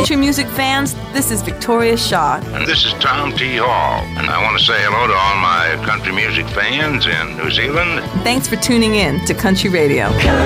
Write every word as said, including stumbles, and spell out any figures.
country music fans, this is Victoria Shaw. And this is Tom T. Hall. And I want to say hello to all my country music fans in New Zealand. Thanks for tuning in to Country Radio.